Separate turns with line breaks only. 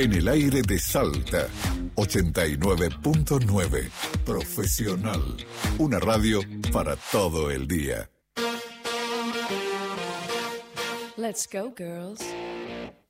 En el aire de Salta, 89.9. Profesional. Una radio para todo el día.
Let's go, girls.